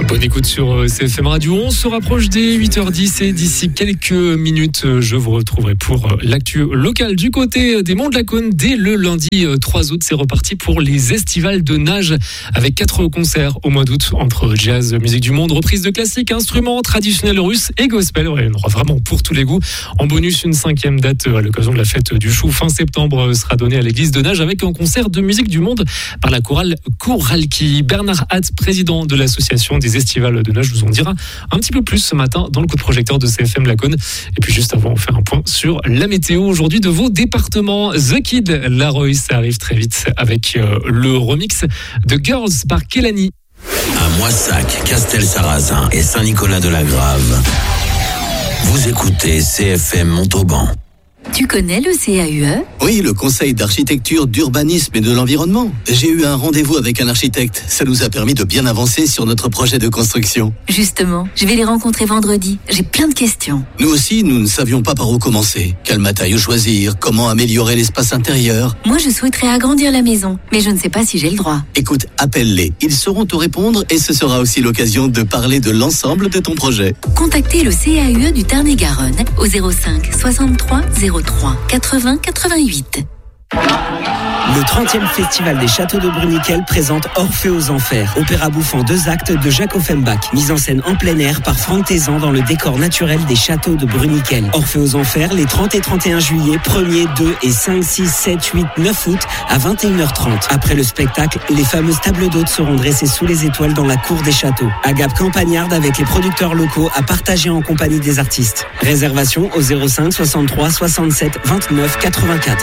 Bonne écoute sur CFM Radio. On se rapproche des 8h10 et d'ici quelques minutes, je vous retrouverai pour l'actu locale du côté des Monts de la Cône. Dès le lundi 3 août, c'est reparti pour les estivales de nage avec 4 concerts au mois d'août entre jazz, musique du monde, reprise de classiques, instruments traditionnels russes et gospel. Ouais, il y en aura vraiment pour tous les goûts. En bonus, une 5e date à l'occasion de la fête du Chou fin septembre sera donnée à l'église de Nage avec un concert de musique du monde par la chorale Koralki. Bernard Hatt, président de l'association des estivales de nage, vous en dira un petit peu plus ce matin dans le coup de projecteur de CFM Laconne. Et puis juste avant, on fait un point sur la météo aujourd'hui de vos départements. The Kid Laroi, ça arrive très vite avec le remix de Girls par Kelani. À Moissac, Castel-Sarrazin et Saint-Nicolas-de-la-Grave, vous écoutez CFM Montauban. Tu connais le CAUE ? Oui, le Conseil d'architecture, d'urbanisme et de l'environnement. J'ai eu un rendez-vous avec un architecte. Ça nous a permis de bien avancer sur notre projet de construction. Justement, je vais les rencontrer vendredi. J'ai plein de questions. Nous aussi, nous ne savions pas par où commencer. Quel matériau choisir ? Comment améliorer l'espace intérieur ? Moi, je souhaiterais agrandir la maison, mais je ne sais pas si j'ai le droit. Écoute, appelle-les. Ils sauront te répondre et ce sera aussi l'occasion de parler de l'ensemble de ton projet. Contactez le CAUE du Tarn-et-Garonne au 05 63 03 80 88. Le 30e Festival des Châteaux de Bruniquel présente Orphée aux Enfers, opéra bouffant 2 actes de Jacques Offenbach, mise en scène en plein air par Franck Tézan dans le décor naturel des Châteaux de Bruniquel. Orphée aux Enfers les 30 et 31 juillet, 1er, 2 et 5, 6, 7, 8, 9 août à 21h30. Après le spectacle, les fameuses tables d'hôtes seront dressées sous les étoiles dans la cour des châteaux. Agape campagnarde avec les producteurs locaux à partager en compagnie des artistes. Réservation au 05 63 67 29 84.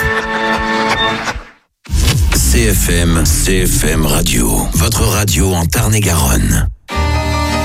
CFM Radio, votre radio en Tarn-et-Garonne.